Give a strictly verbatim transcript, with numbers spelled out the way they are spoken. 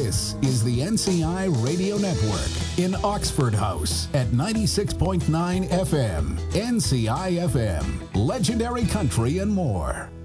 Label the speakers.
Speaker 1: This is the N C I Radio Network in Oxford House at ninety-six point nine F M. N C I F M, legendary country and more.